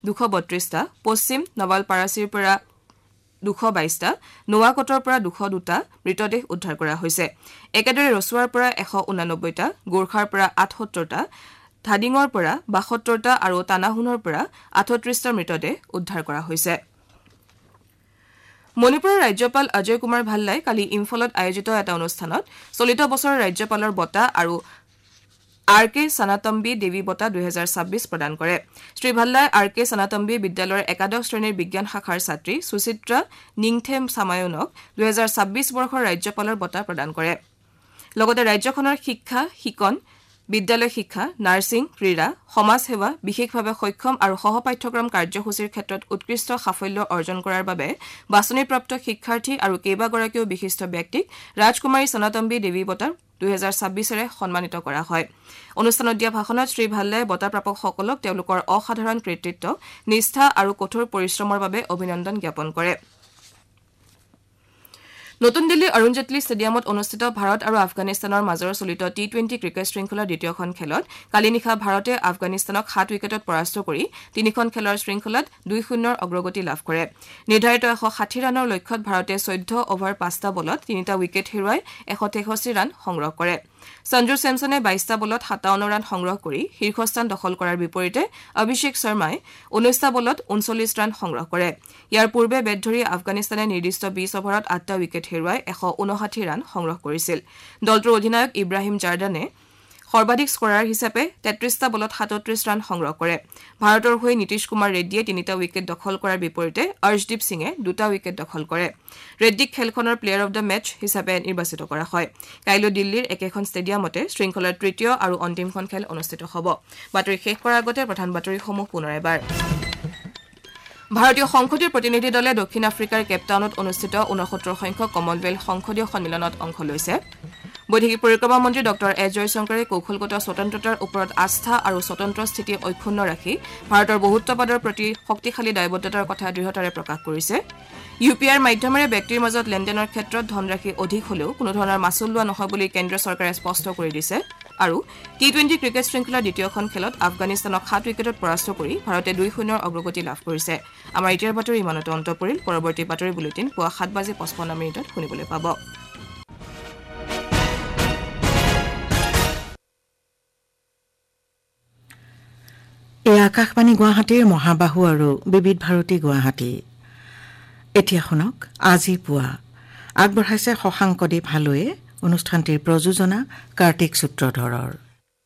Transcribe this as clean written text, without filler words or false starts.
232টা, পশ্চিম নৱালপাৰাচিৰ পৰা 222টা, নোৱাকটৰ পৰা 202টা মৃতদেহ উদ্ধাৰ কৰা হৈছে। একেদৰে ৰছুৱাৰ পৰা 189টা, গোৰ্খাৰ পৰা 78টা, ধাডিঙৰ পৰা 72টা আৰু তানাহুনৰ পৰা 38টা মৃতদেহ উদ্ধাৰ কৰা হৈছে। মণিপুৰৰ ৰাজ্যপাল অজয় কুমাৰ ভাল্লাই কালি ইম্ফলত আয়োজিত এটা অনুষ্ঠানত চলিত বছৰৰ ৰাজ্যপালৰ বঁটা আৰু RK Sanatambi Devi Bota 2026 প্ৰদান কৰে। শ্ৰী ভাল্লাই RK Sanatambi বিদ্যালয়ৰ একাদশ শ্ৰেণীৰ বিজ্ঞান শাখাৰ ছাত্ৰী সুচিত্ৰা নিংথেম সামায়নক 2026 বৰ্ষৰ ৰাজ্যপালৰ বঁটা প্ৰদান কৰে। লগতে ৰাজ্যখনৰ শিক্ষা, শিকন, বিদ্যালয় শিক্ষা, নাৰ্ছিং, ক্ৰীড়া, সমাজ সেৱা, বিশেষভাৱে সক্ষম আৰু সহপাঠ্যক্ৰম কাৰ্যসূচীৰ ক্ষেত্ৰত উৎকৃষ্ট সাফল্য অৰ্জন কৰাৰ বাবে বাছনিপ্ৰাপ্ত শিক্ষাৰ্থী আৰু কেইবাগৰাকীও বিশিষ্ট ব্যক্তিক ৰাজকুমাৰী সনাতম্বী দেৱী বঁটা 2026ৰে সন্মানিত কৰা হয়। অনুষ্ঠানত দিয়া ভাষণত শ্ৰী ভাল্লাই বঁটা প্ৰাপকসকলক তেওঁলোকৰ অসাধাৰণ কৃতিত্ব, নিষ্ঠা আৰু কঠোৰ পৰিশ্ৰমৰ বাবে অভিনন্দন জ্ঞাপন কৰে। নতুন দিল্লীৰ অৰুণ জেটলী ষ্টেডিয়ামত অনুষ্ঠিত ভাৰত আৰু আফগানিস্তানৰ মাজৰ চলিত T20 ক্ৰিকেট শৃংখলাৰ দ্বিতীয়খন খেলত কালি নিশা ভাৰতে আফগানিস্তানক 7 উইকেটত পৰাস্ত কৰি তিনিখন খেলৰ শৃংখলাত 2-0 অগ্ৰগতি লাভ কৰে। নিৰ্ধাৰিত 160 ৰানৰ লক্ষ্যত ভাৰতে 14 অভাৰ 5টা বলত 3টা উইকেট হেৰুৱাই 163 ৰান সংগ্ৰহ কৰে। সঞ্জু চেমছনে 22টা বলত 57 ৰান সংগ্ৰহ কৰি শীৰ্ষস্থান দখল কৰাৰ বিপৰীতে অভিষেক শৰ্মাই 19টা বলত 39 ৰান সংগ্ৰহ কৰে। ইয়াৰ পূৰ্বে বেট ধৰি আফগানিস্তানে নিৰ্দিষ্ট 20 অভাৰত 8টা উইকেট হেৰুৱাই 159 ৰান সংগ্ৰহ কৰিছিল। দলটোৰ অধিনায়ক ইব্ৰাহিম জাৰ্দানে সৰ্বাধিক স্কৰাৰ হিচাপে 33টা বলত 37 ৰান সংগ্ৰহ কৰে। ভাৰতৰ হৈ নীতিশ কুমাৰ ৰেড্ডীয়ে 3টা উইকেট দখল কৰাৰ বিপৰীতে অৰ্শদীপ সিঙে 2টা উইকেট দখল কৰে। ৰেড্ডীক খেলখনৰ প্লেয়াৰ অব দ্য মেচ হিচাপে নিৰ্বাচিত কৰা হয়। কাইলৈ দিল্লীৰ একেখন ষ্টেডিয়ামতে শৃংখলাৰ তৃতীয় আৰু অন্তিমখন খেল অনুষ্ঠিত হ'ব। বাতৰি শেষ কৰাৰ আগতে প্ৰধান বাতৰিসমূহ পুনৰ এবাৰ। ভাৰতীয় সংসদীয় প্ৰতিনিধি দলে দক্ষিণ আফ্ৰিকাৰ কেপটাউনত অনুষ্ঠিত 69 সংখ্যক কমনৱেলথ সংসদীয় সন্মিলনত অংশ লৈছে। বৈদেশিক পৰিক্ৰমা মন্ত্ৰী ডঃ এছ জয়শংকৰে কৌশলগত স্বতন্ত্ৰতাৰ ওপৰত আস্থা আৰু স্বতন্ত্ৰ স্থিতি অক্ষুণ্ণ ৰাখি ভাৰতৰ বহুত্ববাদৰ প্ৰতি শক্তিশালী দায়বদ্ধতাৰ কথা দৃঢ়তাৰে প্ৰকাশ কৰিছে। UPIৰ মাধ্যমেৰে ব্যক্তিৰ মাজত লেনদেনৰ ক্ষেত্ৰত ধনৰাশি অধিক হলেও কোনো ধৰণৰ মাচুল লোৱা নহয় বুলি কেন্দ্ৰীয় চৰকাৰে স্পষ্ট কৰি দিছে। আৰু T20 ক্ৰিকেট শৃংখলাৰ দ্বিতীয়খন খেলত আফগানিস্তানক 7 উইকেটত পৰাস্ত কৰি ভাৰতে 2-0 অগ্ৰগতি লাভ কৰিছে। আমাৰ এতিয়াৰ বাতৰি ইমানতে অন্ত পৰিল। পৰৱৰ্তী বাতৰি বুলেটিন পুৱা 7:55 শুনিবলৈ পাব। এই আকাশবাণী গুৱাহাটীৰ মহাবাহু আৰু বিবিধ ভাৰতী গুৱাহাটী। এতিয়া শুনক আজি পুৱা আগবঢ়াইছে শশাংকদেৱ হালৈয়ে। অনুষ্ঠানটিৰ প্ৰযোজনা কাৰ্তিক সূত্ৰধৰৰ।